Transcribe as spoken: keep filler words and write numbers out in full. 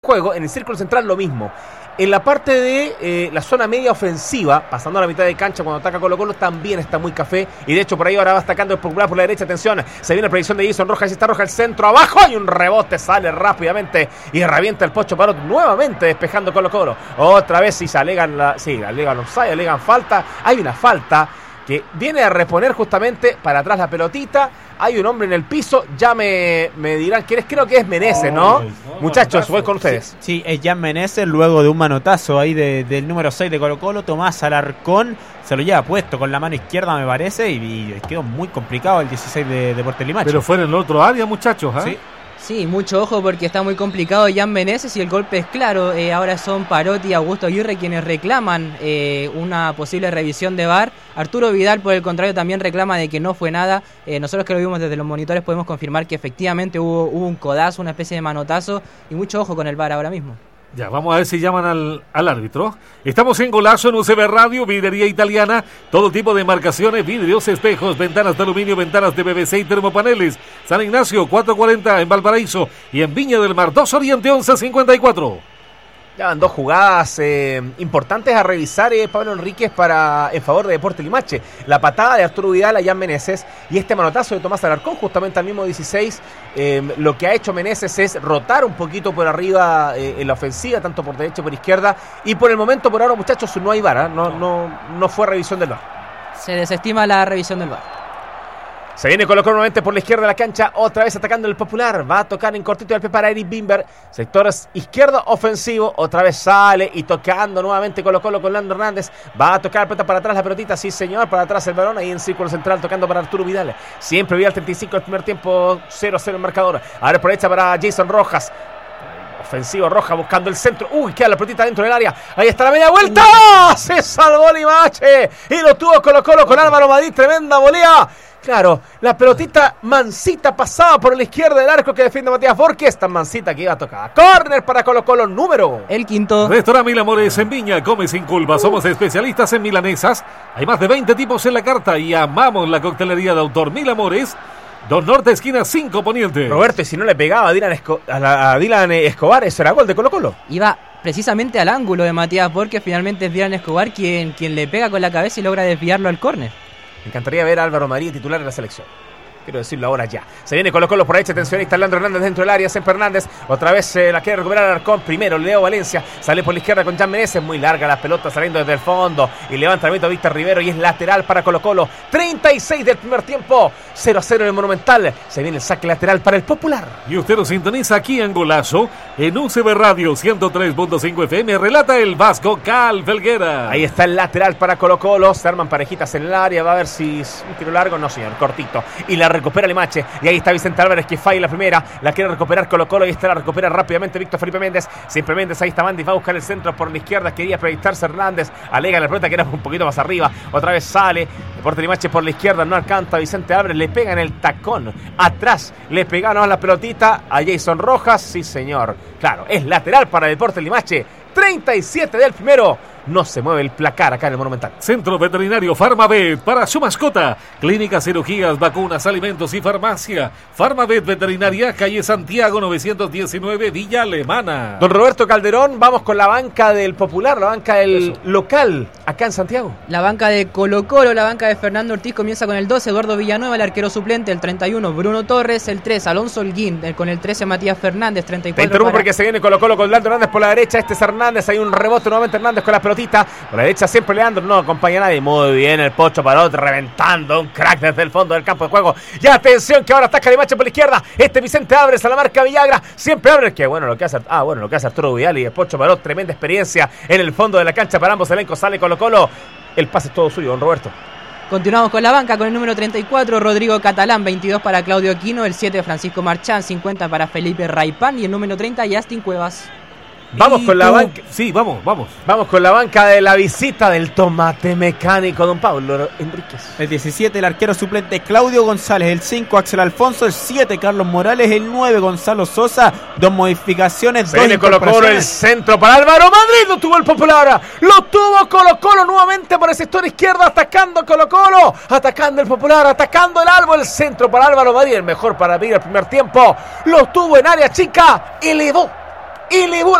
juego, en el círculo central lo mismo. En la parte de eh, la zona media ofensiva, pasando a la mitad de cancha cuando ataca Colo Colo, también está muy café. Y de hecho por ahí ahora va atacando el Popular por la derecha. Atención, se viene la predicción de Jason Rojas. Y está Roja el centro, abajo hay un rebote, sale rápidamente y revienta el Pocho Parot, nuevamente despejando Colo Colo. Otra vez si se alegan, la, sí, alegan offside, alegan falta. Hay una falta que viene a reponer justamente para atrás la pelotita. Hay un hombre en el piso, ya me, me dirán quién es, creo que es Meneses, ¿no? Oh, muchachos, voy con ustedes. Sí, sí, es Jan Meneses, luego de un manotazo ahí de, del número seis de Colo Colo, Tomás Alarcón se lo lleva puesto con la mano izquierda, me parece, y, y quedó muy complicado el dieciséis de Deportes Limache. Pero fue en el otro área, muchachos, ¿eh? Sí. Sí, mucho ojo porque está muy complicado Jan Meneses y el golpe es claro. Eh, ahora son Parot y Augusto Aguirre quienes reclaman eh, una posible revisión de V A R. Arturo Vidal, por el contrario, también reclama de que no fue nada. Eh, nosotros que lo vimos desde los monitores podemos confirmar que efectivamente hubo, hubo un codazo, una especie de manotazo, y mucho ojo con el V A R ahora mismo. Ya, vamos a ver si llaman al, al árbitro. Estamos en Golazo en U C B Radio, vidrería italiana, todo tipo de marcaciones, vidrios, espejos, ventanas de aluminio, ventanas de P V C y termopaneles. San Ignacio, cuatrocientos cuarenta en Valparaíso y en Viña del Mar, dos Oriente, once cincuenta y cuatro. Ya van dos jugadas eh, importantes a revisar, eh, Pablo Enríquez, para en favor de Deportes Limache. La patada de Arturo Vidal a Jan Meneses y este manotazo de Tomás Alarcón justamente al mismo dieciséis. Eh, lo que ha hecho Meneses es rotar un poquito por arriba eh, en la ofensiva, tanto por derecha como por izquierda. Y por el momento, por ahora, muchachos, no hay V A R, ¿eh? no, no, no fue revisión del V A R. Se desestima la revisión del V A R. Se viene Colo Colo nuevamente por la izquierda de la cancha, otra vez atacando el Popular, va a tocar en cortito del pie para Eric Bimber, sector izquierdo ofensivo, otra vez sale y tocando nuevamente Colo Colo con Lando Hernández, va a tocar la pelota para atrás la pelotita, sí señor, para atrás el balón, ahí en círculo central tocando para Arturo Vidal, siempre Vidal treinta y cinco el primer tiempo, cero a cero el marcador, ahora por derecha para Jason Rojas. Ofensivo Roja buscando el centro. Uy, queda la pelotita dentro del área. Ahí está la media vuelta. ¡Oh! Se salvó Limache. Y lo tuvo Colo Colo con Álvaro Madrid. Tremenda volea. Claro, la pelotita mansita pasaba por la izquierda del arco que defiende Matías Borges. Tan mansita que iba a tocar. Córner para Colo Colo, número. El quinto. Restaurante Mil Amores en Viña. Come sin culpa. Somos especialistas en milanesas. Hay más de veinte tipos en la carta y amamos la coctelería de autor Mil Amores. Dos Norte, esquina cinco Poniente. Roberto, y si no le pegaba a Dylan, Esco- a la, a Dylan Escobar, eso era gol de Colo Colo. Iba precisamente al ángulo de Matías Borges, finalmente es Dylan Escobar quien, quien le pega con la cabeza y logra desviarlo al córner. Me encantaría ver a Álvaro María titular en la selección. Quiero decirlo ahora ya. Se viene Colo Colo por derecha, atención, ahí está Leandro Hernández dentro del área, Semper Hernández, otra vez eh, la quiere recuperar Alarcón, primero Leo Valencia, sale por la izquierda con Jan Meneses, muy larga la pelota saliendo desde el fondo, y levantamiento de Víctor Rivero, y es lateral para Colo Colo, treinta y seis del primer tiempo, cero a cero en el Monumental, se viene el saque lateral para el Popular. Y usted lo sintoniza aquí en Golazo, en U C B Radio ciento tres punto cinco F M, relata el Vasco Cal Felguera. Ahí está el lateral para Colo Colo, se arman parejitas en el área, va a ver si es un tiro largo, no señor, cortito, y la recupera Limache. Y ahí está Vicente Álvarez que falla la primera, la quiere recuperar Colo Colo, y esta la recupera rápidamente Víctor Felipe Méndez, siempre Méndez, ahí está Mandy, va a buscar el centro por la izquierda, quería proyectarse Hernández, alega la pelota que era un poquito más arriba, otra vez sale, Deportes Limache por la izquierda, no alcanza Vicente Álvarez, le pega en el tacón, atrás, le pegaron la pelotita a Jason Rojas, sí señor, claro, es lateral para Deportes Limache, treinta y siete del primero. No se mueve el placar acá en el Monumental. Centro Veterinario Farmavet para su mascota. Clínicas, cirugías, vacunas, alimentos y farmacia. Farmavet Veterinaria, calle Santiago novecientos diecinueve, Villa Alemana. Don Roberto Calderón, vamos con la banca del Popular, la banca del Eso. local acá en Santiago. La banca de Colo Colo, la banca de Fernando Ortiz comienza con el doce, Eduardo Villanueva, el arquero suplente, el treinta y uno, Bruno Torres, el tres, Alonso Holguín, el, con el trece, Matías Fernández, treinta y cuatro. Te interrumpo para... porque se viene Colo Colo con Leandro Hernández por la derecha, este es Hernández, hay un rebote nuevamente Hernández con la pelotita, por la derecha siempre Leandro, no acompaña a nadie, muy bien el Pocho Parot reventando un crack desde el fondo del campo de juego, y atención que ahora ataca Limache por la izquierda, este Vicente Álvarez a la marca Villagra, siempre Álvarez, que bueno lo que hace, ah bueno lo que hace Arturo Vidal y el Pocho Parot, tremenda experiencia en el fondo de la cancha para ambos elencos, sale Colo Colo, el pase es todo suyo, don Roberto. Continuamos con la banca con el número treinta y cuatro, Rodrigo Catalán, veintidós para Claudio Aquino, el siete, Francisco Marchán, cincuenta para Felipe Raipán y el número treinta, Justin Cuevas. Vamos con la tú... banca. Sí, vamos, vamos. Vamos con la banca de la visita del tomate mecánico, don Pablo Enríquez. El diecisiete, el arquero suplente Claudio González. El cinco, Axel Alfonso. El siete, Carlos Morales. El nueve, Gonzalo Sosa. Dos modificaciones. Se dos viene Colo Colo, el centro para Álvaro Madrid. Lo tuvo el Popular. Lo tuvo Colo Colo nuevamente por el sector izquierdo. Atacando Colo Colo. Atacando el Popular. Atacando el Albo. El centro para Álvaro Madrid. El mejor para abrir el primer tiempo. Lo tuvo en área chica. Elevó y le